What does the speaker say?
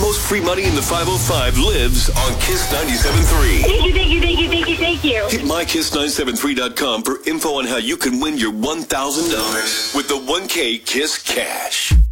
most free money in the 505 lives on Kiss 97.3. Thank you, thank you, thank you, thank you, thank you. Hit mykiss973.com for info on how you can win your $1,000 with the 1K Kiss Cash.